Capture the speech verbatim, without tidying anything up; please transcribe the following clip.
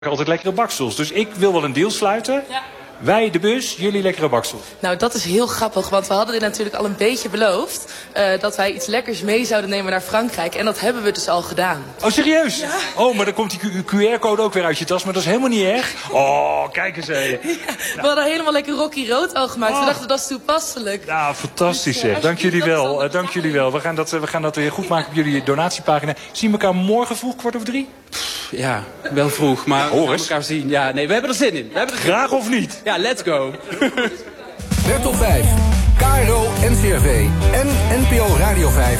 altijd lekkere baksels. Dus ik wil wel een deal sluiten. Ja. Wij, de bus, jullie lekkere baksels. Nou, dat is heel grappig, want we hadden dit natuurlijk al een beetje beloofd. Uh, dat wij iets lekkers mee zouden nemen naar Frankrijk. En dat hebben we dus al gedaan. Oh, serieus? Ja. Oh, maar dan komt die Q R-code ook weer uit je tas. Maar dat is helemaal niet erg. Oh, kijk eens hé. Ja, we hadden helemaal lekker Rocky Rood al gemaakt. Oh. We dachten, dat is toepasselijk. Nou, fantastisch zeg. Dank jullie wel. Uh, dank jullie wel. We gaan, dat, we gaan dat weer goed maken op jullie donatiepagina. Zien we elkaar morgen vroeg, kwart over drie? Ja, wel vroeg, maar ja, we gaan elkaar zien. Ja, nee, we hebben er zin in. We hebben er Graag zin. of niet? Ja, let's go. Web tot vijf, K R O N C R V en N P O Radio vijf